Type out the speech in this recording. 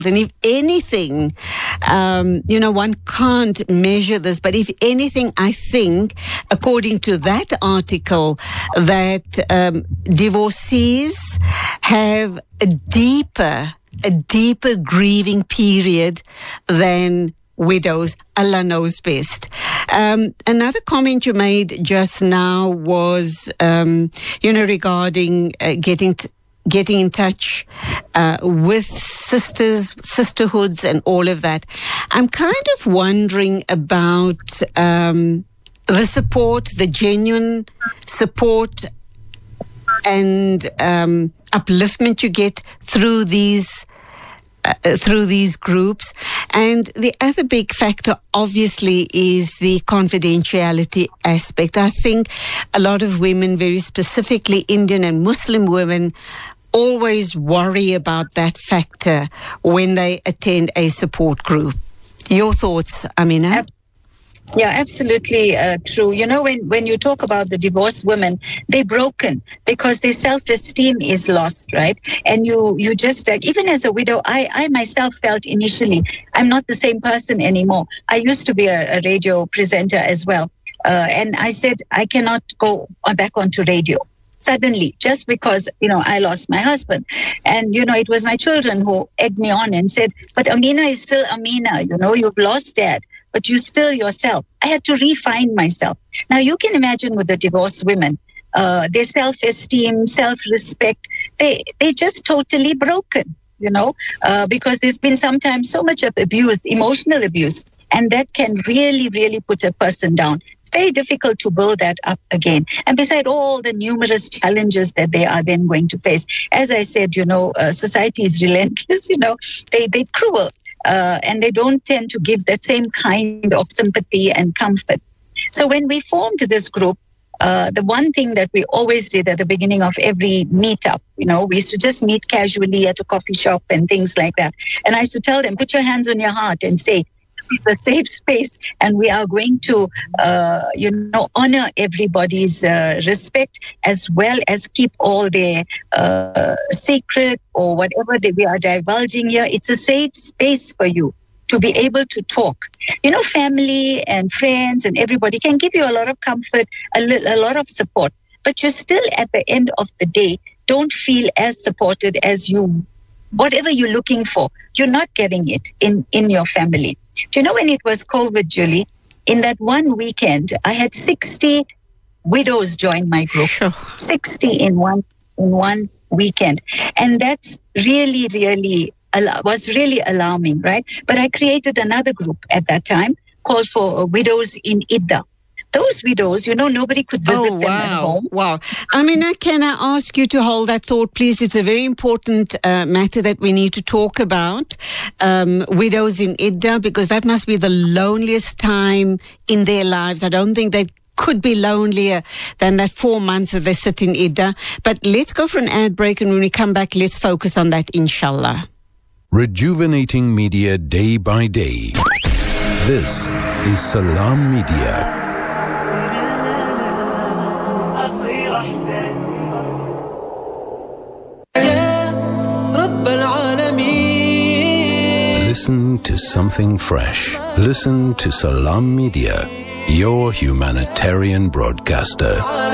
And if anything, one can't measure this, but if anything, I think, according to that article, that divorcees have a deeper grieving period than widows. Allah knows best. Another comment you made just now was, regarding getting in touch with sisterhoods and all of that. I'm kind of wondering about the support, the genuine support and upliftment you get through these groups. And the other big factor, obviously, is the confidentiality aspect. I think a lot of women, very specifically Indian and Muslim women, always worry about that factor when they attend a support group. Your thoughts, Amina? Yeah, absolutely true. When you talk about the divorced women, they're broken because their self-esteem is lost, right? And you just, even as a widow, I myself felt initially, I'm not the same person anymore. I used to be a radio presenter as well. And I said, I cannot go back onto radio. Suddenly, just because, I lost my husband. And, it was my children who egged me on and said, but Amina is still Amina, you've lost dad, but you're still yourself. I had to refine myself. Now, you can imagine with the divorced women, their self-esteem, self-respect, they're just totally broken, because there's been sometimes so much of abuse, emotional abuse, and that can really, really put a person down. Very difficult to build that up again. And beside all the numerous challenges that they are then going to face, as I said, society is relentless, they're cruel, and they don't tend to give that same kind of sympathy and comfort. So when we formed this group, the one thing that we always did at the beginning of every meetup, we used to just meet casually at a coffee shop and things like that. And I used to tell them, put your hands on your heart and say, this is a safe space, and we are going to, honor everybody's respect, as well as keep all their secret or whatever we are divulging here. It's a safe space for you to be able to talk. Family and friends and everybody can give you a lot of comfort, a lot of support, but you still, at the end of the day, don't feel as supported as whatever you're looking for, you're not getting it in your family. Do when it was COVID, Julie, in that one weekend, I had 60 widows join my group. Sure. 60 in one weekend. And that's really, really, was really alarming, right? But I created another group at that time called for Widows in Iddah. Those widows, nobody could visit them at home. Wow. Amina, can I ask you to hold that thought, please? It's a very important matter that we need to talk about. Widows in Iddah, because that must be the loneliest time in their lives. I don't think they could be lonelier than that 4 months that they sit in Iddah. But let's go for an ad break, and when we come back, let's focus on that, inshallah. Rejuvenating media day by day. This is Salam Media. Listen to something fresh. Listen to Salam Media, your humanitarian broadcaster.